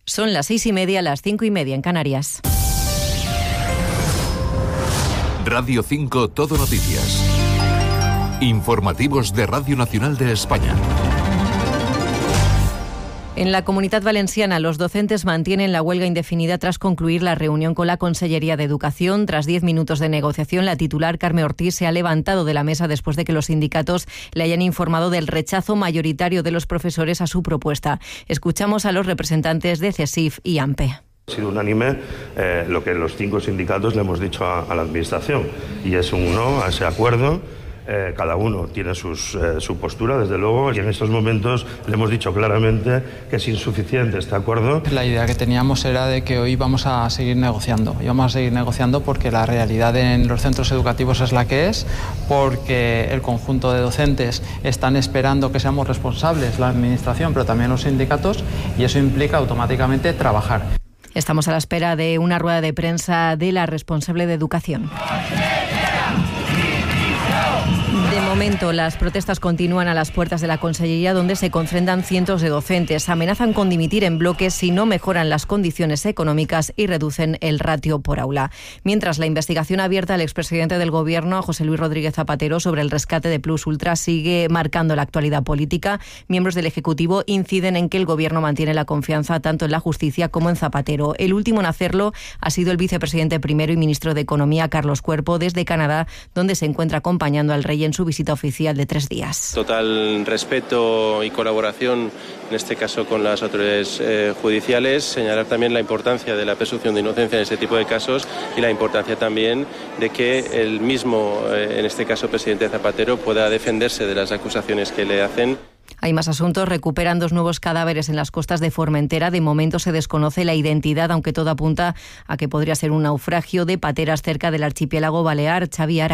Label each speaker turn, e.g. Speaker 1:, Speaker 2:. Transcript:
Speaker 1: Son las 6:30, las 5:30 en Canarias.
Speaker 2: Radio 5 Todo Noticias. Informativos de Radio Nacional de España.
Speaker 1: En la Comunitat Valenciana, los docentes mantienen la huelga indefinida tras concluir la reunión con la Consellería de Educación. Tras 10 minutos de negociación, la titular Carme Ortiz se ha levantado de la mesa después de que los sindicatos le hayan informado del rechazo mayoritario de los profesores a su propuesta. Escuchamos a los representantes de CESIF y AMPE.
Speaker 3: Ha sido unánime lo que los 5 sindicatos le hemos dicho a la Administración, y es un no a ese acuerdo. Cada uno tiene su postura, desde luego, y en estos momentos le hemos dicho claramente que es insuficiente este acuerdo.
Speaker 4: La idea que teníamos era de que hoy vamos a seguir negociando. Y vamos a seguir negociando porque la realidad en los centros educativos es la que es, porque el conjunto de docentes están esperando que seamos responsables, la Administración, pero también los sindicatos, y eso implica automáticamente trabajar.
Speaker 1: Estamos a la espera de una rueda de prensa de la responsable de Educación. De momento, las protestas continúan a las puertas de la Consellería, donde se concentran cientos de docentes. Amenazan con dimitir en bloque si no mejoran las condiciones económicas y reducen el ratio por aula. Mientras, la investigación abierta al expresidente del Gobierno, José Luis Rodríguez Zapatero, sobre el rescate de Plus Ultra sigue marcando la actualidad política. Miembros del Ejecutivo inciden en que el Gobierno mantiene la confianza tanto en la justicia como en Zapatero. El último en hacerlo ha sido el vicepresidente primero y ministro de Economía, Carlos Cuerpo, desde Canadá, donde se encuentra acompañando al rey en su visita oficial de 3 días.
Speaker 5: Total respeto y colaboración, en este caso con las autoridades judiciales. Señalar también la importancia de la presunción de inocencia en este tipo de casos y la importancia también de que el mismo, en este caso presidente Zapatero, pueda defenderse de las acusaciones que le hacen.
Speaker 1: Hay más asuntos. Recuperan 2 nuevos cadáveres en las costas de Formentera. De momento se desconoce la identidad, aunque todo apunta a que podría ser un naufragio de pateras cerca del archipiélago balear. Xavi Ara.